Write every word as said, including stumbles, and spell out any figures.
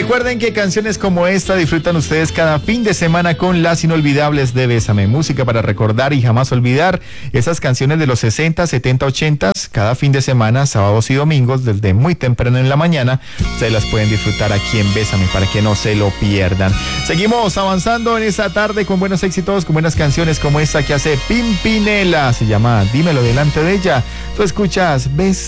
Recuerden que canciones como esta disfrutan ustedes cada fin de semana con las inolvidables de Bésame. Música para recordar y jamás olvidar. Esas canciones de los sesenta, setenta, ochenta, cada fin de semana, sábados y domingos, desde muy temprano en la mañana, ustedes las pueden disfrutar aquí en Bésame para que no se lo pierdan. Seguimos avanzando en esta tarde con buenos éxitos, con buenas canciones como esta que hace Pimpinela. Se llama Dímelo delante de ella. Tú escuchas Bésame.